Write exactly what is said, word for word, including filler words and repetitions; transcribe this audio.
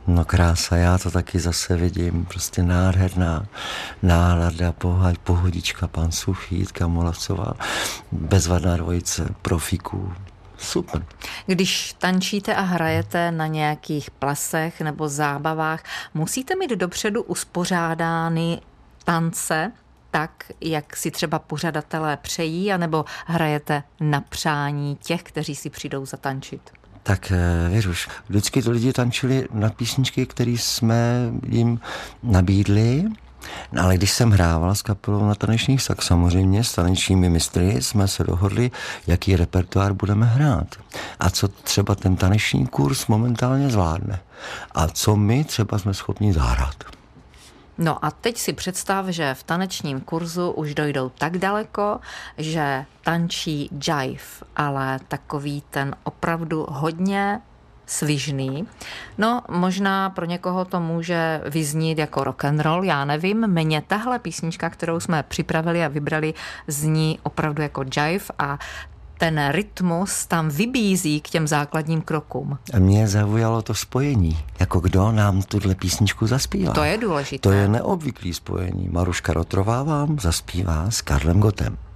No krása, já to taky zase vidím, prostě nádherná nálada, pohodička, pan Suchý, Jitka Molavcová, bezvadná dvojice profíků. Super. Když tančíte a hrajete na nějakých plesech nebo zábavách, musíte mít dopředu uspořádány tance tak, jak si třeba pořadatelé přejí, anebo hrajete na přání těch, kteří si přijdou zatančit? Tak Věruš, vždycky to lidi tančili na písničky, které jsme jim nabídli, no, ale když jsem hrával s kapelou na tanečních, tak samozřejmě s tanečními mistry jsme se dohodli, jaký repertoár budeme hrát a co třeba ten taneční kurz momentálně zvládne a co my třeba jsme schopni zahrát. No a teď si představ, že v tanečním kurzu už dojdou tak daleko, že tančí jive, ale takový ten opravdu hodně svižný. No, možná pro někoho to může vyznít jako rock and roll, já nevím. Mně tahle písnička, kterou jsme připravili a vybrali, zní opravdu jako jive a ten rytmus tam vybízí k těm základním krokům. A mě zaujalo to spojení, jako kdo nám tuhle písničku zaspívá. To je důležité. To je neobvyklý spojení. Maruška Rotrová vám zaspívá s Karlem Gottem.